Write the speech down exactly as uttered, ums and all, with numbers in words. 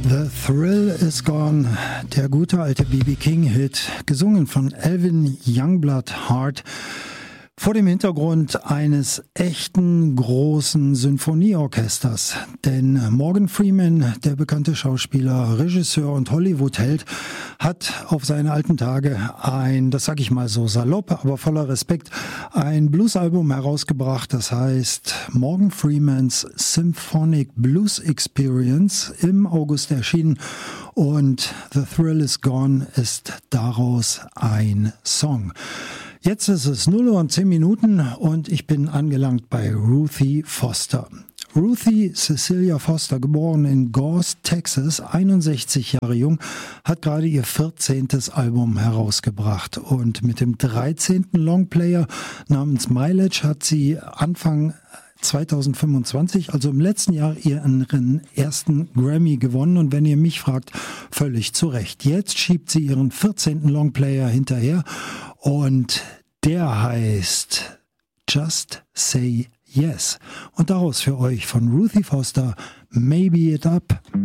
The Thrill is Gone, der gute alte B B King-Hit, gesungen von Alvin Youngblood Hart, vor dem Hintergrund eines echten großen Sinfonieorchesters. Denn Morgan Freeman, der bekannte Schauspieler, Regisseur und Hollywood-Held, hat auf seine alten Tage ein, das sage ich mal so salopp, aber voller Respekt, ein Bluesalbum herausgebracht, das heißt Morgan Freemans Symphonic Blues Experience, im August erschienen, und The Thrill is Gone ist daraus ein Song. Jetzt ist es null Uhr und zehn Minuten und ich bin angelangt bei Ruthie Foster. Ruthie Cecilia Foster, geboren in Gause, Texas, einundsechzig Jahre jung, hat gerade ihr vierzehntes Album herausgebracht. Und mit dem dreizehnten Longplayer namens Mileage hat sie Anfang zweitausendfünfundzwanzig, also im letzten Jahr, ihren ersten Grammy gewonnen. Und wenn ihr mich fragt, völlig zu Recht. Jetzt schiebt sie ihren vierzehnten Longplayer hinterher und der heißt Just Say Yes. Und daraus für euch von Ruthie Foster, Maybe It Up.